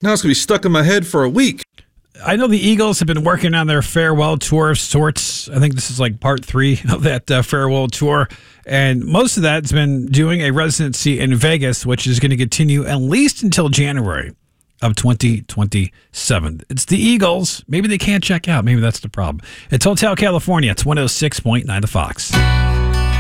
Now it's going to be stuck in my head for a week. I know the Eagles have been working on their farewell tour of sorts. I think this is like part 3 of that farewell tour. And most of that's been doing a residency in Vegas, which is going to continue at least until January of 2027. It's the Eagles. Maybe they can't check out. Maybe that's the problem. It's Hotel California. It's 106.9 The Fox.